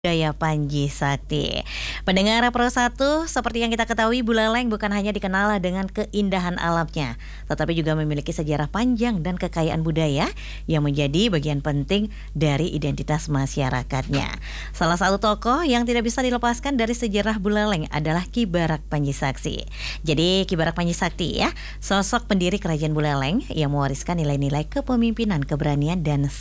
Budaya Panji Sakti. Pendengar Pro 1, seperti yang kita ketahui Buleleng bukan hanya dikenal dengan keindahan alamnya, tetapi juga memiliki sejarah panjang dan kekayaan budaya yang menjadi bagian penting dari identitas masyarakatnya. Salah satu tokoh yang tidak bisa dilepaskan dari sejarah Buleleng adalah Ki Barak Panji Sakti. Jadi Ki Barak Panji Sakti ya, sosok pendiri kerajaan Buleleng yang mewariskan nilai-nilai kepemimpinan, keberanian dan